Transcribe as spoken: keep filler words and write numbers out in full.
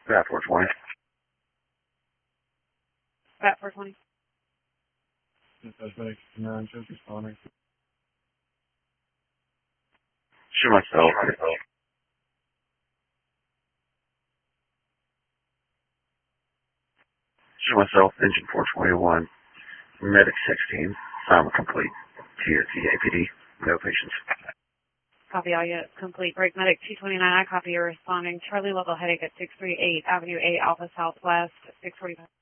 Bat four twenty. Bat four twenty. Suspect nine, just responding. Shoot myself. Shoot myself, engine four twenty-one. Medic sixteen. Silent complete. T O T A P D. No patients. Copy all units complete. Break medic two twenty-nine, I copy you're responding. Charlie level heading at six three eight Avenue eight Alpha Southwest, six forty-five.